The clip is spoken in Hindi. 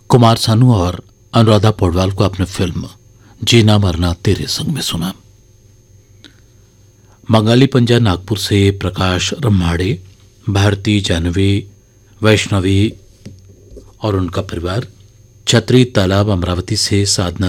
कुमार सानू और अनुराधा पौडवाल को अपने फिल्म जीना मरना तेरे संग में सुना। बंगाली पंजा नागपुर से प्रकाश रम्हाड़े, भारती, जानवी, वैष्णवी और उनका परिवार, छतरी तालाब अमरावती से साधना